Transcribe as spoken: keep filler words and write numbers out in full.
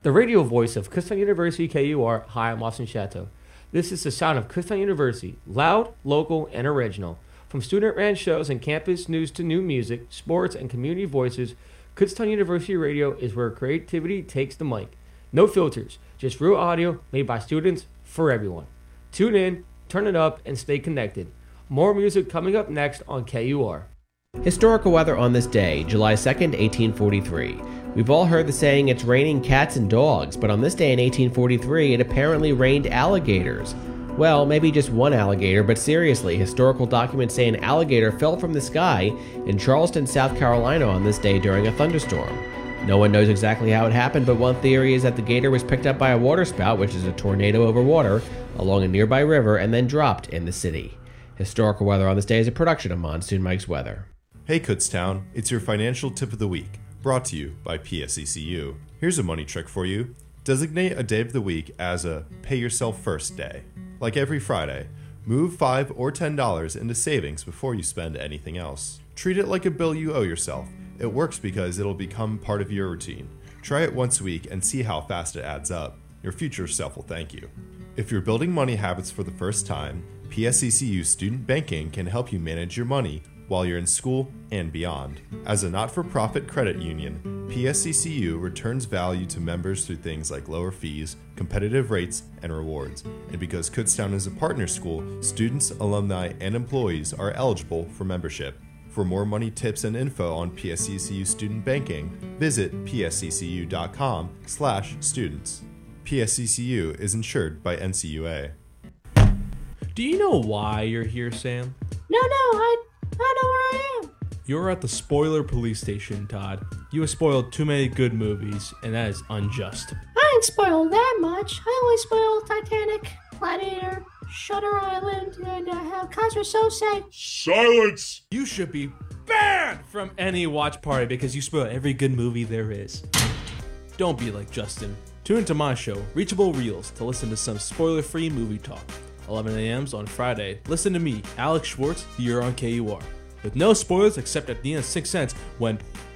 The radio voice of Kutztown University K U R. Hi, I'm Austin Chateau. This is the sound of Kutztown University, loud, local, and original. From student-ran shows and campus news to new music, sports, and community voices, Kutztown University Radio is where creativity takes the mic. No filters, just real audio made by students for everyone. Tune in, turn it up, and stay connected. More music coming up next on K U R. Historical weather on this day, July second, eighteen forty-three. We've all heard the saying it's raining cats and dogs, but on this day in eighteen forty-three, it apparently rained alligators. Well, maybe just one alligator, but seriously, historical documents say an alligator fell from the sky in Charleston, South Carolina on this day during a thunderstorm. No one knows exactly how it happened, but one theory is that the gator was picked up by a waterspout, which is a tornado over water, along a nearby river and then dropped in the city. Historical weather on this day is a production of Monsoon Mike's Weather. Hey Kutztown, it's your financial tip of the week, brought to you by P S E C U. Here's a money trick for you. Designate a day of the week as a pay yourself first day. Like every Friday, move five or ten dollars into savings before you spend anything else. Treat it like a bill you owe yourself. It works because it'll become part of your routine. Try it once a week and see how fast it adds up. Your future self will thank you. If you're building money habits for the first time, P S E C U Student Banking can help you manage your money while you're in school and beyond. As a not-for-profit credit union, P S E C U returns value to members through things like lower fees, competitive rates, and rewards. And because Kutztown is a partner school, students, alumni, and employees are eligible for membership. For more money tips and info on P S E C U Student Banking, visit p s e c u dot com slash students. P S E C U is insured by N C U A. Do you know why you're here, Sam? No, no, I, I know where I am. You're at the Spoiler Police Station, Todd. You have spoiled too many good movies, and that is unjust. I ain't spoiled that much. I only spoiled Titanic, Gladiator, Shutter Island, and uh, how Kaiser Sose. Silence! You should be banned from any watch party because you spoil every good movie there is. Don't be like Justin. Tune into my show, Reachable Reels, to listen to some spoiler-free movie talk. eleven a.m. on Friday. Listen to me, Alex Schwartz, here on K U R. With no spoilers except at the end of Sixth Sense when